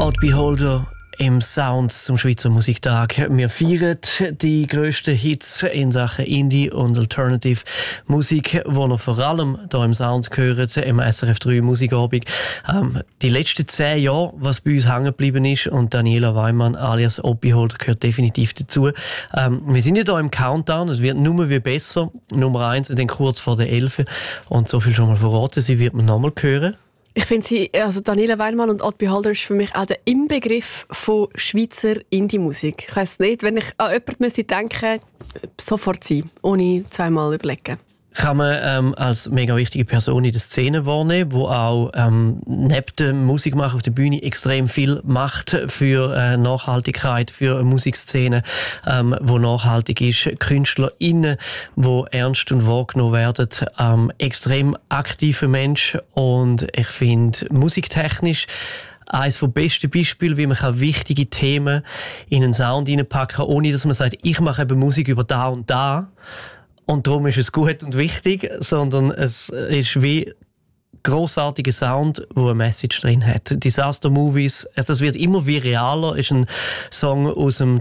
Odd Beholder im Sound zum Schweizer Musiktag. Wir feiern die grössten Hits in Sachen Indie und Alternative Musik, die ihr vor allem hier im Sound gehört, im SRF 3 Musikabend. Die letzten 10 Jahre, was bei uns hängen geblieben ist, und Daniela Weimann alias Odd Beholder gehört definitiv dazu. Wir sind ja hier im Countdown, es wird nur wie besser. Nummer 1 und dann kurz vor der 11. Und so viel schon mal verraten, sie wird man nochmal hören. Ich finde Daniela Weimann und Odd Beholder ist für mich auch der Inbegriff von Schweizer Indie-Musik. Ich weiss nicht, wenn ich an jemanden denken müsste, sofort sie, ohne zweimal überlegen. Kann man als mega wichtige Person in der Szene wahrnehmen, die auch neben dem Musikmachen auf der Bühne extrem viel macht für Nachhaltigkeit, für eine Musikszene, die nachhaltig ist. KünstlerInnen, die ernst und wahrgenommen werden. Extrem aktive Mensch, und ich finde musiktechnisch eines der besten Beispiele, wie man wichtige Themen in einen Sound reinpacken kann, ohne dass man sagt, ich mache eben Musik über da und da. Und darum ist es gut und wichtig, sondern es ist wie grossartiger Sound, der eine Message drin hat. Disaster Movies, das wird immer wie realer, ist ein Song aus dem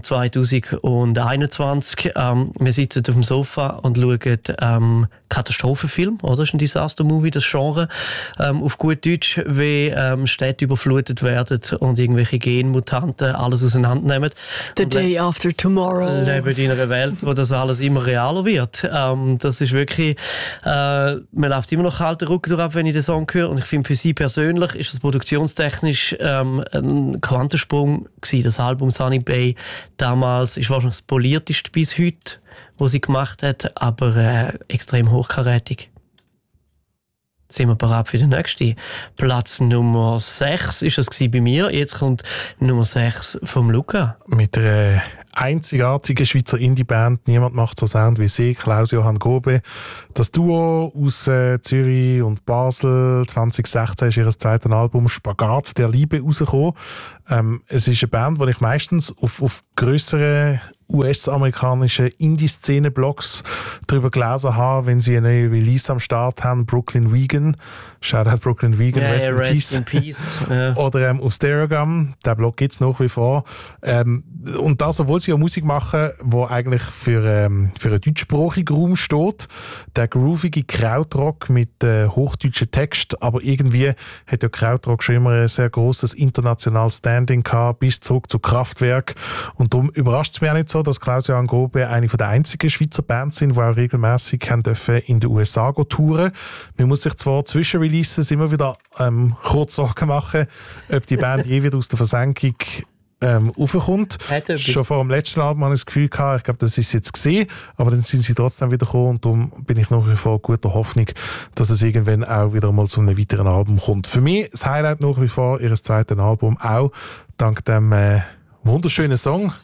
2021. Wir sitzen auf dem Sofa und schauen Katastrophenfilm, oder? Das ist ein Disaster Movie, das Genre. Auf gut Deutsch, wie Städte überflutet werden und irgendwelche Genmutanten alles auseinandernehmen. The Day After Tomorrow. Leben in einer Welt, wo das alles immer realer wird. Das ist wirklich, mir läuft immer noch kalter Rücken durch ab, wenn ich den Song höre. Und ich finde, für sie persönlich ist das produktionstechnisch ein Quantensprung gewesen. Das Album Sunny Bay damals ist wahrscheinlich das polierteste bis heute, was sie gemacht hat, aber extrem hochkarätig. Jetzt sind wir bereit für den nächsten. Platz Nummer 6 ist das bei mir. Jetzt kommt Nummer 6 vom Luca. Mit einer einzigartigen Schweizer Indie-Band. Niemand macht so Sound wie sie, Klaus-Johann Gobe. Das Duo aus Zürich und Basel. 2016 ist ihr zweites Album «Spagat der Liebe» rausgekommen. Es ist eine Band, die ich meistens auf grösseren US-amerikanischen Indie-Szene-Blogs darüber gelesen habe, wenn sie eine neue Release am Start haben. Brooklyn Vegan. Shoutout Brooklyn Vegan, Rest in Peace. Ja. Oder auf Stereogam. Der Blog gibt es nach wie vor. Und das, obwohl sie auch Musik machen, die eigentlich für einen deutschsprachigen Raum steht. Der groovige Krautrock mit hochdeutschen Text, aber irgendwie hat ja Krautrock schon immer ein sehr grosses internationales Standing gehabt, bis zurück zu Kraftwerk. Und darum überrascht es mich auch nicht so, dass Klaus-Johann Gobe eine der einzigen Schweizer Bands sind, die auch regelmässig in den USA touren. Man muss sich zwar zwischen Releases immer wieder kurz Sorgen machen, ob die Band je wieder aus der Versenkung raufkommt. Schon vor dem letzten Album hatte ich das Gefühl gehabt, ich glaube, das ist jetzt gesehen, aber dann sind sie trotzdem wieder gekommen, und darum bin ich nach wie vor guter Hoffnung, dass es irgendwann auch wieder mal zu einem weiteren Album kommt. Für mich das Highlight nach wie vor ihr zweites Album, auch dank dem wunderschönen Song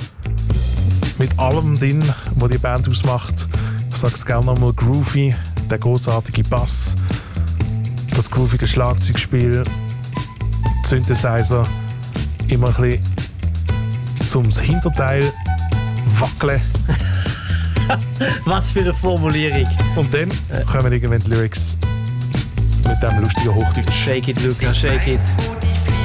mit allem drin, was die Band ausmacht. Ich sage es gerne nochmal: groovy, der großartige Bass, das groovige Schlagzeugspiel, Synthesizer, immer ein bisschen zum Hinterteil wackeln. Was für eine Formulierung. Und dann kommen irgendwann die Lyrics mit dem lustigen Hochdeutsch. Shake it, Luca, shake it.